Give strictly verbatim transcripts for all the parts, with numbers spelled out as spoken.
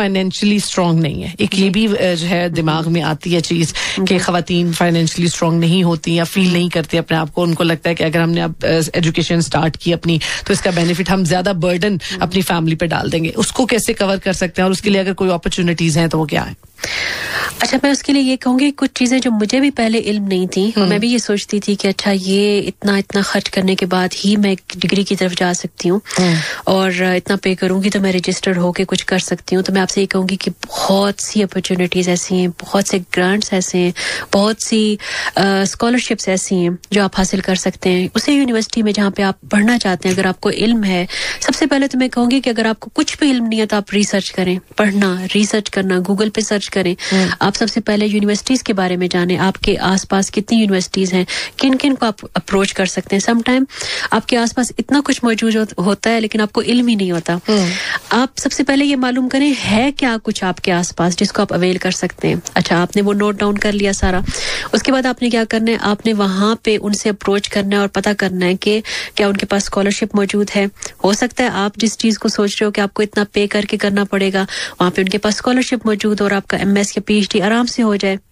Financially strong नहीं है. एक ये भी जो है दिमाग में आती है चीज कि खवातीन फाइनेंशियली स्ट्रांग नहीं होती या फील नहीं करती अपने आप को. उनको लगता है कि अगर हमने अब एजुकेशन स्टार्ट की अपनी तो इसका बेनिफिट हम ज्यादा बर्डन अपनी फैमिली पे डाल देंगे. उसको कैसे कवर कर सकते हैं और उसके लिए अगर कोई अपॉर्चुनिटीज हैं तो वो क्या है? अच्छा, मैं उसके लिए ये कहूँगी कुछ चीज़ें जो मुझे भी पहले इल्म नहीं थी और मैं भी ये सोचती थी कि अच्छा ये इतना इतना खर्च करने के बाद ही मैं डिग्री की तरफ जा सकती हूँ और इतना पे करूँगी तो मैं रजिस्टर्ड होके कुछ कर सकती हूँ. तो मैं आपसे ये कहूँगी कि बहुत सी अपॉर्चुनिटीज़ ऐसी हैं, बहुत से ग्रांट्स ऐसे हैं, बहुत सी स्कॉलरशिप्स ऐसी हैं जो आप हासिल कर सकते हैं उसी यूनिवर्सिटी में जहाँ पे आप पढ़ना चाहते हैं. अगर आपको इल्म है, सबसे पहले तो मैं कहूँगी कि अगर आपको कुछ भी इल्म नहीं है तो आप रिसर्च करें. पढ़ना, रिसर्च करना, गूगल पे सर्च करें. आप सबसे पहले यूनिवर्सिटीज के बारे में जानें. आपके आसपास कितनी यूनिवर्सिटीज हैं, किन किन को आप अप्रोच कर सकते हैं. सम टाइम आपके आसपास इतना कुछ मौजूद हो, होता है लेकिन आपको इल्म ही नहीं होता. आप सबसे पहले ये मालूम करें है क्या कुछ आपके आसपास जिसको आप अवेल कर सकते हैं. अच्छा, आपने वो नोट डाउन कर लिया सारा. उसके बाद आपने क्या करना है, आपने वहां पे उनसे अप्रोच करना है और पता करना है कि क्या उनके पास स्कॉलरशिप मौजूद है. हो सकता है आप जिस चीज को सोच रहे हो कि आपको इतना पे करके करना पड़ेगा, वहां पे उनके पास स्कॉलरशिप मौजूद हो और आपका एमएस या पीएचडी आराम से हो जाए.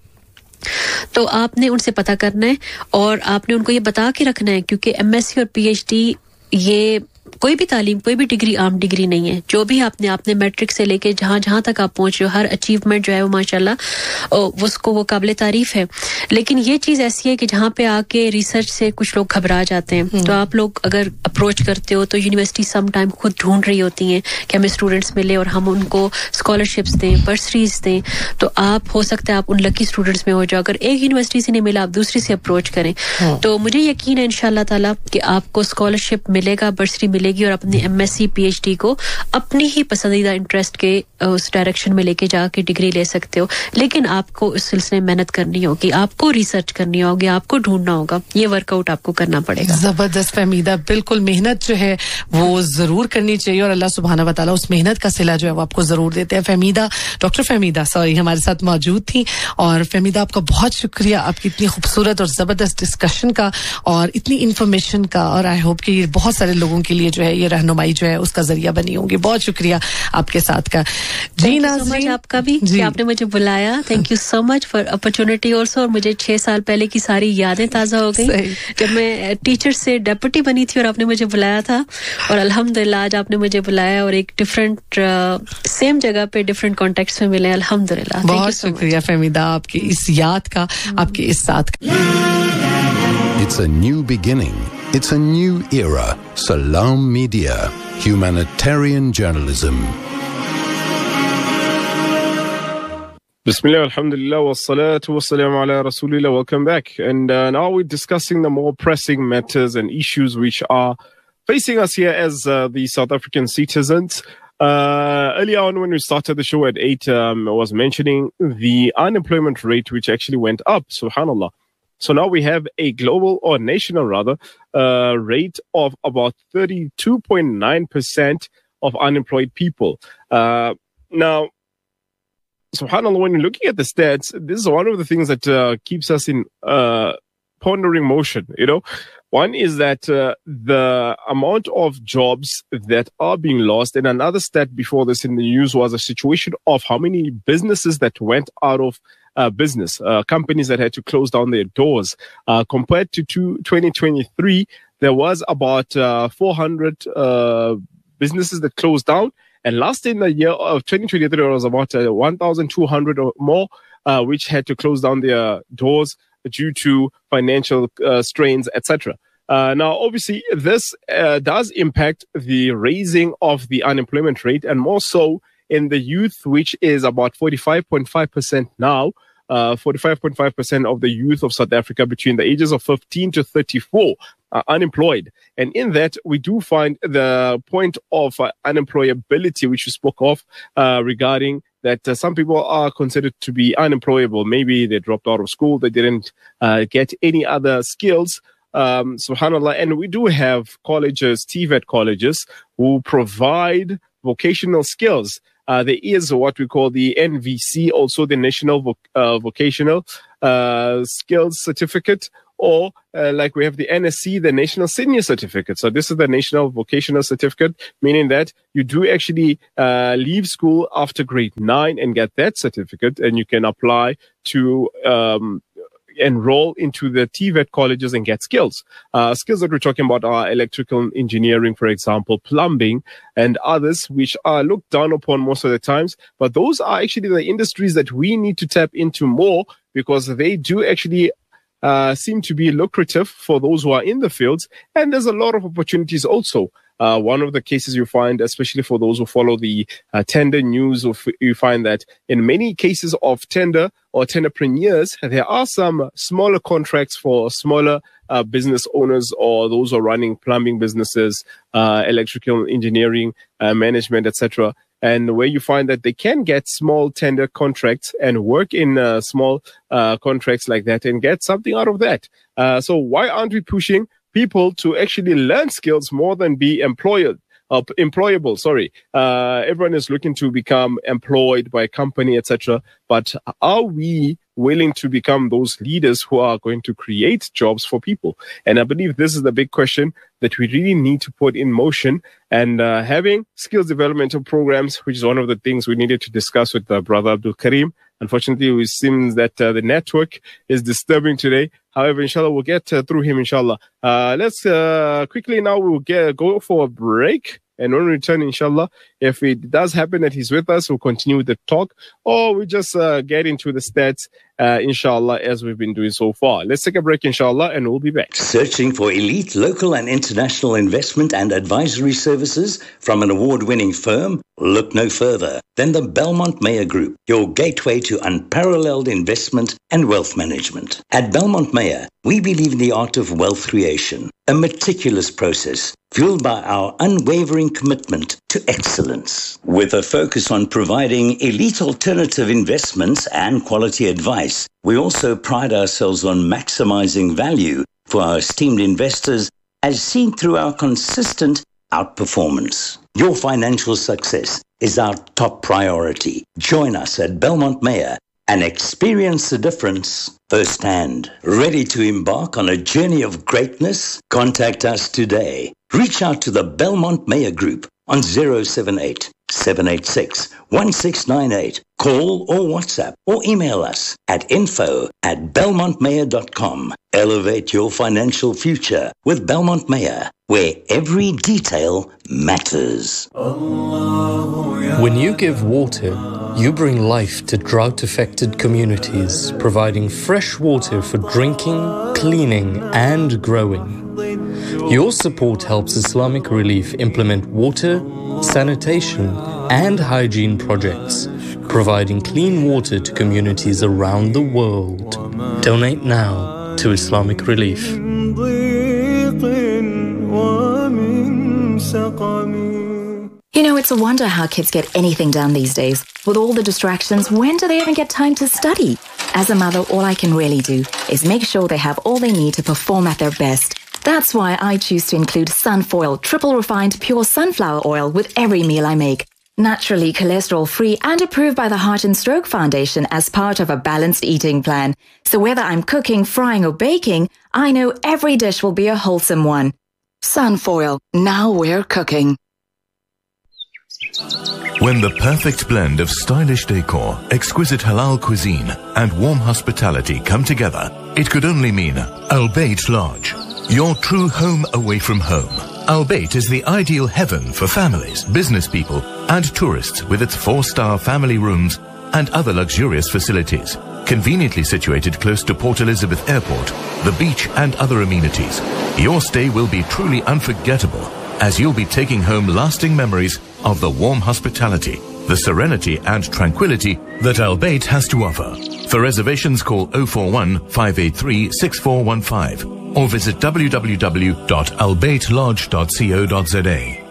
तो आपने उनसे पता करना है और आपने उनको ये बता के रखना है, क्योंकि एमएससी और पीएचडी ये कोई भी तालीम, कोई भी डिग्री आम डिग्री नहीं है. जो भी आपने आपने मैट्रिक से लेके जहां जहां तक आप पहुंच रहे हो, हर अचीवमेंट जो है वो माशाल्लाह उसको वो काबिल तारीफ है. लेकिन ये चीज ऐसी है कि जहां पे आके रिसर्च से कुछ लोग घबरा जाते हैं. तो आप लोग अगर अप्रोच करते हो तो यूनिवर्सिटी सम टाइम खुद ढूंढ रही होती हैं कि हमें स्टूडेंट्स मिले और हम उनको स्कॉलरशिप्स दें, बर्सरीज दें. तो आप हो सकता है आप उन लकी स्टूडेंट्स में हो जाओ. अगर एक यूनिवर्सिटी से नहीं मिला आप दूसरी से अप्रोच करें. तो मुझे यकीन है इंशाल्लाह ताला कि आपको स्कॉलरशिप मिलेगा, बर्सरी मिलेगी और अपनी एमएससी पीएचडी को अपनी ही पसंदीदा इंटरेस्ट के उस डायरेक्शन में लेके जाके डिग्री ले सकते हो. लेकिन आपको उस सिलसिले में मेहनत करनी होगी, आपको रिसर्च करनी होगी, आपको ढूंढना होगा. ये वर्कआउट आपको करना पड़ेगा. जबरदस्त फहमीदा, बिल्कुल मेहनत जो है वो जरूर करनी चाहिए और अल्लाह सुब्हाना व तआला उस मेहनत का सिला जो है वो आपको जरूर देते हैं. फहमीदा, डॉक्टर फहमीदा सॉरी हमारे साथ मौजूद थी. और फहमीदा आपका बहुत शुक्रिया आपकी इतनी खूबसूरत और जबरदस्त डिस्कशन का और इतनी इंफॉर्मेशन का. और आई होप कि ये बहुत सारे लोगों के लिए जो है ये रहनुमाई जो है उसका जरिया बनी होंगी. बहुत शुक्रिया आपके साथ का. जी नाज़रीन, आपका भी कि आपने मुझे बुलाया. Thank you so much for opportunity also. और मुझे छह साल पहले की सारी यादें ताजा हो गई जब मैं टीचर से डेप्यूटी बनी थी और आपने मुझे बुलाया था. और अल्हम्दुलिल्लाह आज आपने मुझे बुलाया और एक डिफरेंट सेम जगह पे डिफरेंट कॉन्टेक्स्ट में मिले. अल्हम्दुलिल्लाह, बहुत शुक्रिया फहमीदा आपकी इस याद का, आपके इस साथ का. It's a new beginning. It's a new era. Salam Media. Humanitarian journalism. Bismillah, alhamdulillah, wassalatu wassalamu ala rasulillah. Welcome back. And uh, now we're discussing the more pressing matters and issues which are facing us here as uh, the South African citizens. Uh, earlier on when we started the show at eight, um, I was mentioning the unemployment rate which actually went up, subhanallah. So now we have a global or national rather uh, rate of about thirty-two point nine percent of unemployed people. Uh, now, subhanallah, when you're looking at the stats, this is one of the things that uh, keeps us in uh, pondering motion, you know. One is that uh, the amount of jobs that are being lost, and another stat before this in the news was a situation of how many businesses that went out of uh, business, uh, companies that had to close down their doors. Uh, compared to two, twenty twenty-three, there was about uh, four hundred uh, businesses that closed down. And last in the year of twenty twenty-three, there was about uh, one thousand two hundred or more uh, which had to close down their doors due to financial uh, strains, et cetera. Uh, now, obviously, this uh, does impact the raising of the unemployment rate, and more so in the youth, which is about forty-five point five percent now. Uh, forty-five point five percent of the youth of South Africa between the ages of fifteen to thirty-four are unemployed. And in that, we do find the point of uh, unemployability, which you spoke of, uh, regarding that uh, some people are considered to be unemployable. Maybe they dropped out of school, they didn't uh, get any other skills. Um, subhanallah. And we do have colleges, T V E T colleges, who provide vocational skills. Uh, there is what we call the N V C, also the National Voc- uh, Vocational uh, Skills Certificate, or uh, like we have the N S C, the National Senior Certificate. So this is the National Vocational Certificate, meaning that you do actually uh, leave school after grade nine and get that certificate, and you can apply to um, enroll into the T VET colleges and get skills. Uh, skills that we're talking about are electrical engineering, for example, plumbing, and others, which are looked down upon most of the times. But those are actually the industries that we need to tap into more, because they do actually uh, seem to be lucrative for those who are in the fields. And there's a lot of opportunities also. Uh, one of the cases you find, especially for those who follow the uh, tender news, of, you find that in many cases of tender or tenderpreneurs, there are some smaller contracts for smaller uh, business owners or those who are running plumbing businesses, uh, electrical engineering, uh, management, et cetera. And where you find that they can get small tender contracts and work in uh, small uh, contracts like that and get something out of that. Uh, so why aren't we pushing people to actually learn skills more than be employed, uh, employable? Sorry, uh, everyone is looking to become employed by a company, et cetera. But are we willing to become those leaders who are going to create jobs for people? And I believe this is the big question that we really need to put in motion. And uh, having skills developmental programs, which is one of the things we needed to discuss with uh, Brother Abdul Karim. Unfortunately, it seems that uh, the network is disturbing today. However, inshallah, we'll get uh, through him, inshallah. Uh, let's uh, quickly now, we'll get, go for a break. And when we return, inshallah, if it does happen that he's with us, we'll continue with the talk, or we just uh, get into the stats, uh, inshallah, as we've been doing so far. Let's take a break, inshallah, and we'll be back. Searching for elite local and international investment and advisory services from an award-winning firm? Look no further than the Belmont Meyer Group, your gateway to unparalleled investment and wealth management. At Belmont Meyer, we believe in the art of wealth creation, a meticulous process fueled by our unwavering commitment to excellence. With a focus on providing elite alternative investments and quality advice, we also pride ourselves on maximizing value for our esteemed investors, as seen through our consistent outperformance. Your financial success is our top priority. Join us at Belmont Meyer and experience the difference firsthand. Ready to embark on a journey of greatness? Contact us today. Reach out to the Belmont Meyer Group on zero seven eight, seven eight six, one six nine eight. Call or WhatsApp or email us at info at belmont mayer dot com. Elevate your financial future with Belmont Meyer, where every detail matters. When you give water, you bring life to drought-affected communities, providing fresh water for drinking, cleaning, and growing. Your support helps Islamic Relief implement water, sanitation, and hygiene projects, providing clean water to communities around the world. Donate now to Islamic Relief. You know, it's a wonder how kids get anything done these days. With all the distractions, when do they even get time to study? As a mother, all I can really do is make sure they have all they need to perform at their best. That's why I choose to include Sunfoil triple refined pure sunflower oil with every meal I make. Naturally cholesterol-free and approved by the Heart and Stroke Foundation as part of a balanced eating plan. So whether I'm cooking, frying or baking, I know every dish will be a wholesome one. Sunfoil, now we're cooking. When the perfect blend of stylish decor, exquisite halal cuisine and warm hospitality come together, it could only mean Al Bayt Lodge, your true home away from home. Al Bayt is the ideal heaven for families, business people and tourists, with its four-star family rooms and other luxurious facilities. Conveniently situated close to Port Elizabeth Airport, the beach and other amenities, your stay will be truly unforgettable, as you'll be taking home lasting memories of the warm hospitality, the serenity and tranquility that Al Bayt has to offer. For reservations, call oh four one, five eight three, six four one five or visit w w w dot al bayt lodge dot co dot z a.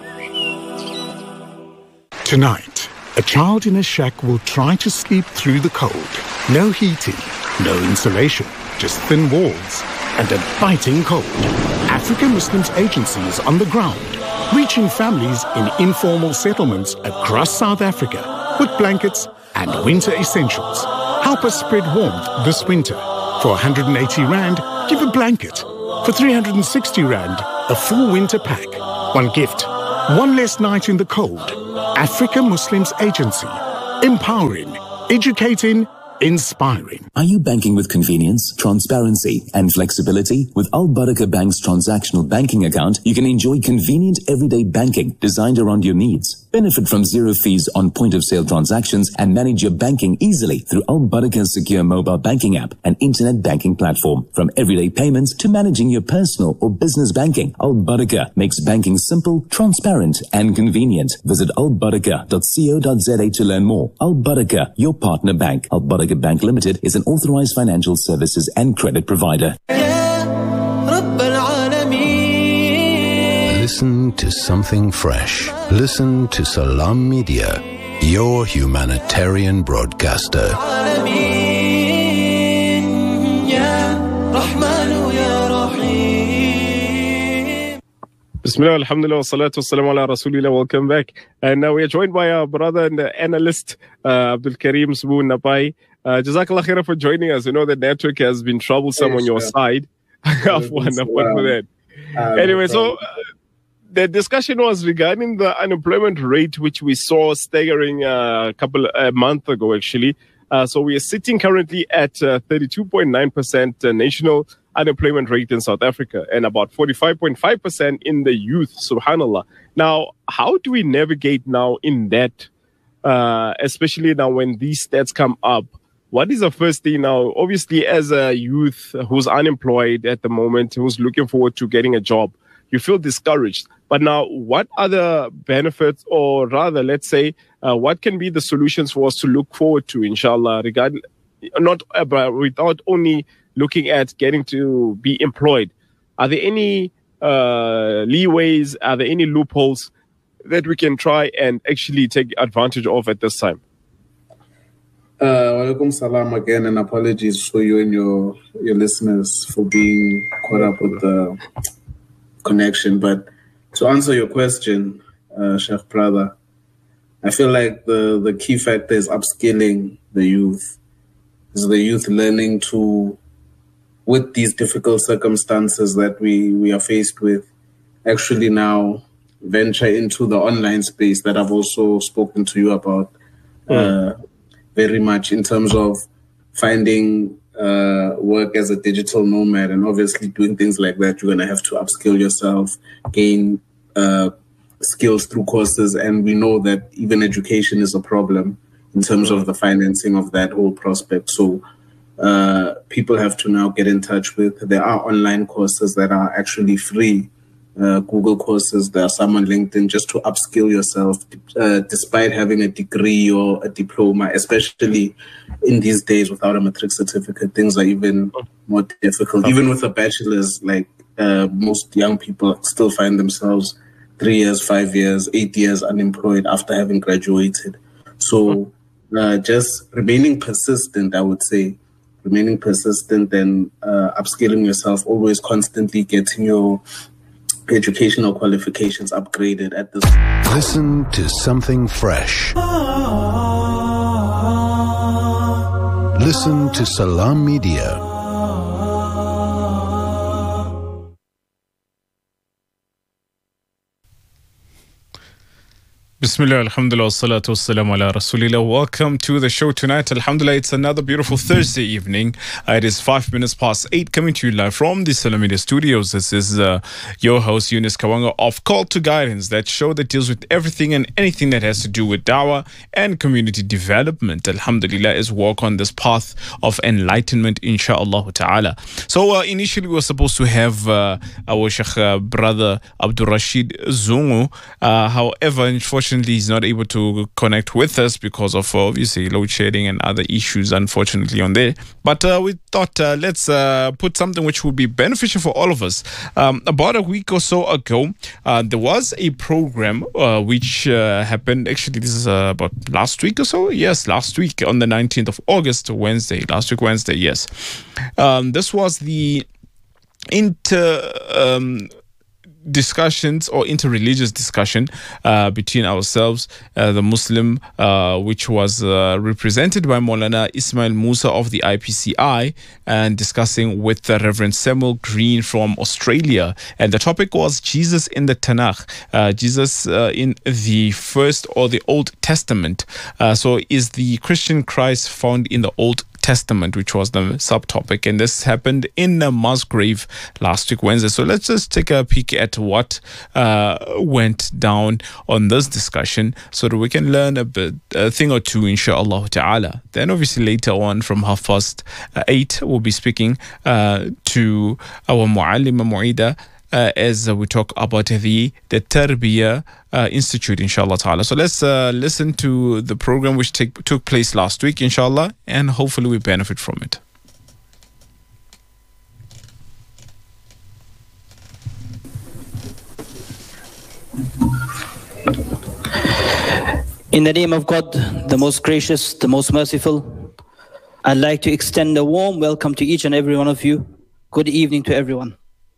Tonight, a child in a shack will try to sleep through the cold. No heating, no insulation, just thin walls and a biting cold. African Muslims Agency is on the ground, reaching families in informal settlements across South Africa with blankets and winter essentials. Help us spread warmth this winter. For one hundred eighty rand, give a blanket. For three hundred sixty rand, a full winter pack. One gift, one less night in the cold. Africa Muslims Agency. Empowering, educating, inspiring. Are you banking with convenience, transparency, and flexibility? With Al Barakah Bank's transactional banking account, you can enjoy convenient everyday banking designed around your needs. Benefit from zero fees on point-of-sale transactions and manage your banking easily through Al Barakah's secure mobile banking app and internet banking platform. From everyday payments to managing your personal or business banking, Al Barakah makes banking simple, transparent, and convenient. Visit al barakah dot co dot za to learn more. Al Barakah, your partner bank. Al Barakah Bank Limited is an authorized financial services and credit provider. Listen to something fresh. Listen to Salam Media, your humanitarian broadcaster. Bismillah, alhamdulillah, wa salatu wa salam ala rasulillah. Welcome back. And now we are joined by our brother and analyst, uh, Abdul Karim Sboon Napai. Uh, Jazakallah khairah for joining us. You know the network has been troublesome yes, on your sir. side. Afwan, Afwan for that. Uh, anyway, no so uh, the discussion was regarding the unemployment rate, which we saw staggering uh, a couple a month ago, actually. Uh, so we are sitting currently at uh, thirty-two point nine percent national unemployment rate in South Africa and about forty-five point five percent in the youth, subhanallah. Now, how do we navigate now in that, uh, especially now when these stats come up? What is the first thing now? Obviously, as a youth who's unemployed at the moment, who's looking forward to getting a job, you feel discouraged. But now, what other benefits, or rather, let's say, uh, what can be the solutions for us to look forward to, inshallah, regarding, not uh, without only looking at getting to be employed? Are there any uh, leeways? Are there any loopholes that we can try and actually take advantage of at this time? Uh, Walaikum salam again, and apologies for you and your your listeners for being caught up with the connection. But to answer your question, uh, Sheikh Brother, I feel like the, the key factor is upskilling the youth. Is the youth learning to, with these difficult circumstances that we, we are faced with, actually now venture into the online space that I've also spoken to you about. Mm. Uh, very much in terms of finding uh, work as a digital nomad, and obviously doing things like that, you're going to have to upskill yourself, gain uh, skills through courses. And we know that even education is a problem in terms of the financing of that whole prospect. So uh, people have to now get in touch with, there are online courses that are actually free. Uh, Google courses, there are some on LinkedIn, just to upskill yourself, uh, despite having a degree or a diploma, especially in these days without a matric certificate, things are even more difficult. Even with a bachelor's, like uh, most young people still find themselves three years, five years, eight years unemployed after having graduated. So uh, just remaining persistent, I would say, remaining persistent and uh, upskilling yourself, always constantly getting your educational qualifications upgraded at this. Listen to something fresh. Listen to Salam Media. Bismillah, alhamdulillah, salatu wassalamu ala rasulillah. Welcome to the show tonight. Alhamdulillah, it's another beautiful Thursday evening. Uh, it is five minutes past eight, coming to you live from the Salam Media studios. This is uh, your host, Yunus Kawanga, of Call to Guidance, that show that deals with everything and anything that has to do with dawah and community development. Alhamdulillah, is walk on this path of enlightenment, inshaAllah ta'ala. So uh, initially we were supposed to have uh, our Sheikh uh, brother Abdul Rashid Zungu. Uh, however, unfortunately, he's not able to connect with us because of uh, obviously load shedding and other issues, unfortunately, on there. But uh, we thought uh, let's uh, put something which would be beneficial for all of us. Um, about a week or so ago, uh, there was a program uh, which uh, happened. Actually, this is uh, about last week or so. Yes, last week on the nineteenth of August, Wednesday. Last week, Wednesday, yes. Um, this was the inter... Um, discussions or interreligious discussion uh, between ourselves, uh, the Muslim, uh, which was uh, represented by Maulana Ismail Musa of the I P C I, and discussing with the Reverend Samuel Green from Australia. And the topic was Jesus in the Tanakh, uh, Jesus uh, in the First or the Old Testament. Uh, so is the Christian Christ found in the Old Testament, which was the subtopic, and this happened in uh, Musgrave last week, Wednesday. So let's just take a peek at what uh, went down on this discussion so that we can learn a bit, a thing or two, inshallah ta'ala. Then obviously later on from half past uh, eight, we'll be speaking uh, to our Mu'allima Mu'ida, Uh, as uh, we talk about the the Tarbiyah uh, Institute, inshallah ta'ala. So let's uh, listen to the program which take, took place last week, inshallah, and hopefully we benefit from it. In the name of God, the most gracious, the most merciful, I'd like to extend a warm welcome to each and every one of you. Good evening to everyone.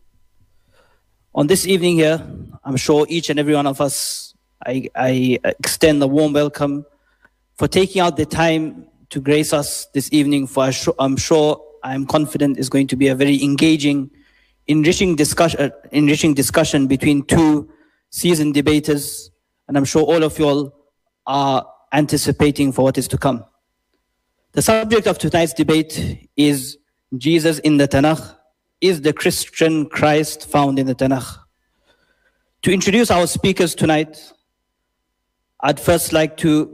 On this evening here, I'm sure each and every one of us, I, I extend a warm welcome for taking out the time to grace us this evening. For I'm sure, I'm confident, is going to be a very engaging, enriching discussion, enriching discussion between two seasoned debaters, and I'm sure all of you all are anticipating for what is to come. The subject of tonight's debate is Jesus in the Tanakh. Is the Christian Christ found in the Tanakh? To introduce our speakers tonight, I'd first like to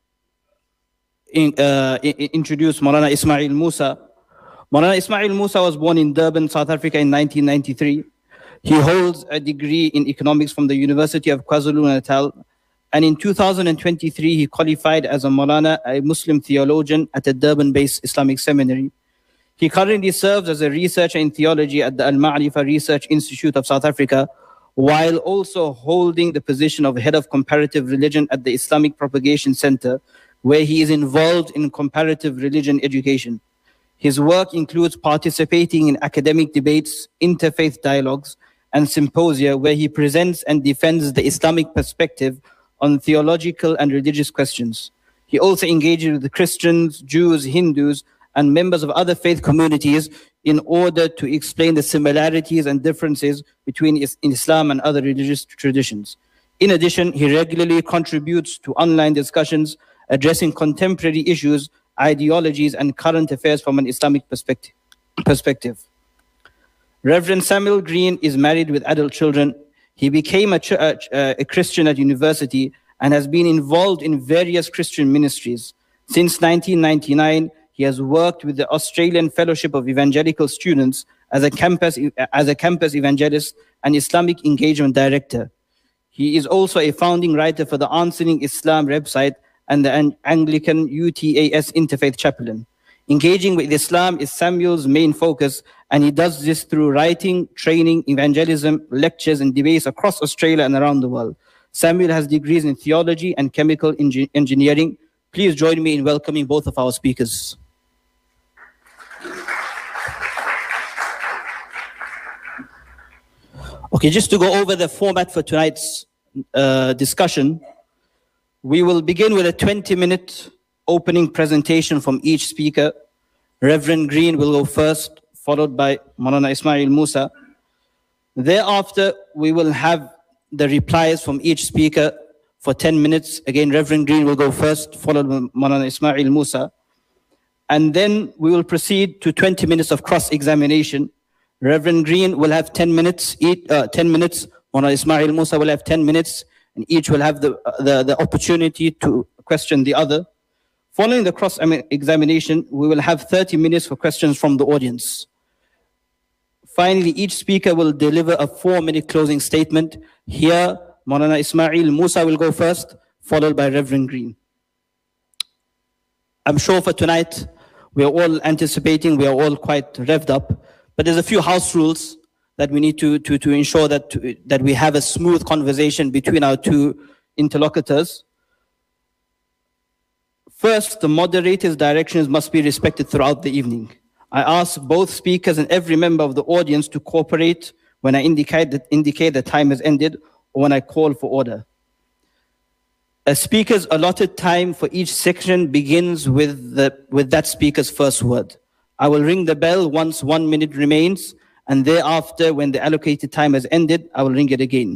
in, uh, introduce Maulana Ismail Musa. Maulana Ismail Musa was born in Durban, South Africa in nineteen ninety-three. He holds a degree in economics from the University of KwaZulu-Natal, and in two thousand twenty-three he qualified as a Maulana, a Muslim theologian at the Durban-based Islamic Seminary. He currently serves as a researcher in theology at the Al-Ma'rifa Research Institute of South Africa, while also holding the position of head of comparative religion at the Islamic Propagation Center, where he is involved in comparative religion education. His work includes participating in academic debates, interfaith dialogues, and symposia, where he presents and defends the Islamic perspective on theological and religious questions. He also engages with Christians, Jews, Hindus, and members of other faith communities in order to explain the similarities and differences between Islam and other religious traditions. In addition, he regularly contributes to online discussions addressing contemporary issues, ideologies, and current affairs from an Islamic perspective. perspective. Reverend Samuel Green is married with adult children. He became a, ch- uh, a Christian at university and has been involved in various Christian ministries. Since nineteen ninety-nine, he has worked with the Australian Fellowship of Evangelical Students as a campus, as a campus evangelist and Islamic engagement director. He is also a founding writer for the Answering Islam website and the Anglican U T A S Interfaith Chaplain. Engaging with Islam is Samuel's main focus, and he does this through writing, training, evangelism, lectures, and debates across Australia and around the world. Samuel has degrees in theology and chemical engi- engineering. Please join me in welcoming both of our speakers. Okay, just to go over the format for tonight's uh, discussion, we will begin with a twenty-minute opening presentation from each speaker. Reverend Green will go first, followed by Maulana Ismail Musa. Thereafter, we will have the replies from each speaker for ten minutes. Again, Reverend Green will go first, followed by Maulana Ismail Musa. And then we will proceed to twenty minutes of cross-examination. Reverend Green will have ten minutes, each, uh, ten minutes. Maulana Ismail Musa will have ten minutes, and each will have the, uh, the, the opportunity to question the other. Following the cross-examination, we will have thirty minutes for questions from the audience. Finally, each speaker will deliver a four-minute closing statement. Here, Maulana Ismail Musa will go first, followed by Reverend Green. I'm sure for tonight, we are all anticipating, we are all quite revved up, but there's a few house rules that we need to, to, to ensure that, to, that we have a smooth conversation between our two interlocutors. First, the moderator's directions must be respected throughout the evening. I ask both speakers and every member of the audience to cooperate when I indicate that indicate the time has ended, or when I call for order. A speaker's allotted time for each section begins with the with that speaker's first word. I will ring the bell once one minute remains, and thereafter, when the allocated time has ended, I will ring it again.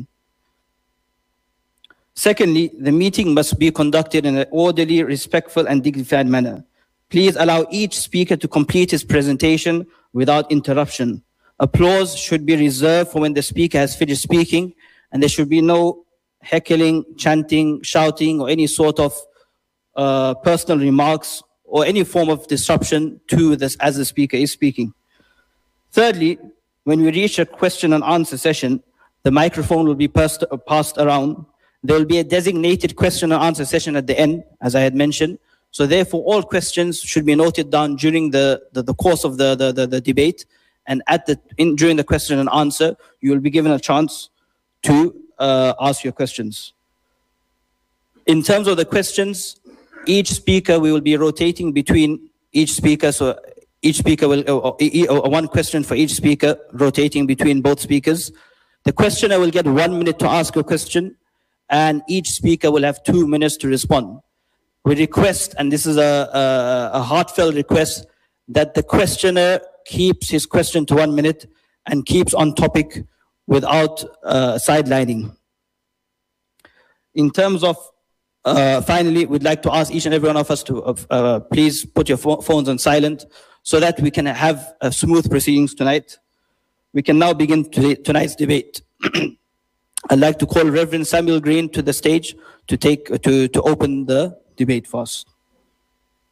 Secondly, the meeting must be conducted in an orderly, respectful, and dignified manner. Please allow each speaker to complete his presentation without interruption. Applause should be reserved for when the speaker has finished speaking, and there should be no heckling, chanting, shouting, or any sort of uh, personal remarks or any form of disruption to this as the speaker is speaking. Thirdly, when we reach a question and answer session, the microphone will be passed, uh, passed around. There will be a designated question and answer session at the end, as I had mentioned. So therefore, all questions should be noted down during the, the, the course of the, the, the, the debate. And at the in, during the question and answer, you will be given a chance to uh, ask your questions. In terms of the questions, each speaker, we will be rotating between each speaker. So each speaker will, uh, uh, one question for each speaker, rotating between both speakers. The questioner will get one minute to ask a question, and each speaker will have two minutes to respond. We request, and this is a, a, a heartfelt request, that the questioner keeps his question to one minute and keeps on topic without uh, sidelining. In terms of, uh, finally, we'd like to ask each and every one of us to uh, please put your phones on silent so that we can have uh, smooth proceedings tonight. We can now begin today, tonight's debate. I'd like to call Reverend Samuel Green to the stage to take to, to open the debate for us.